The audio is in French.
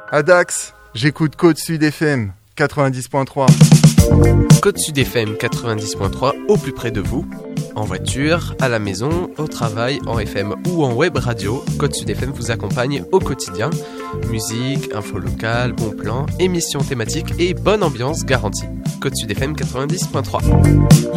À Dax, j'écoute Côte Sud FM 90.3. Côte Sud FM 90.3 au plus près de vous. En voiture, à la maison, au travail, en FM ou en web radio, Côte Sud FM vous accompagne au quotidien. Musique, info locale, bons plans, émissions thématiques et bonne ambiance garantie. Côte Sud FM 90.3.